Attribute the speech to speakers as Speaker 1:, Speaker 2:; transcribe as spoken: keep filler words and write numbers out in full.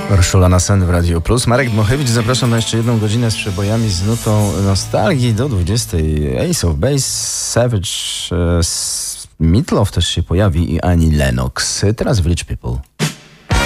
Speaker 1: Urszula na sen w Radio Plus. Marek Dmochewicz, zapraszam na jeszcze jedną godzinę z przebojami z nutą nostalgii do dwudziestej. Ace of Base, Savage, e, Meatloaf też się pojawi i Annie Lennox. Teraz Village People.